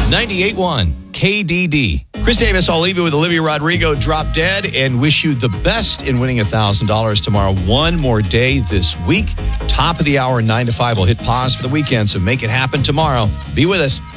98.1 KDD. Chris Davis, I'll leave you with Olivia Rodrigo, Drop Dead, and wish you the best in winning $1,000 tomorrow. One more day this week. Top of the hour, 9 to 5. We'll hit pause for the weekend, so make it happen tomorrow. Be with us.